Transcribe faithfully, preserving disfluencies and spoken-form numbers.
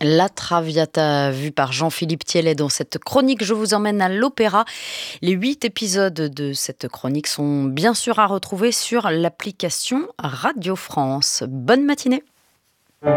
La Traviata, vue par Jean-Philippe Thiellet. Dans cette chronique, je vous emmène à l'opéra. Les huit épisodes de cette chronique sont bien sûr à retrouver sur l'application Radio France. Bonne matinée.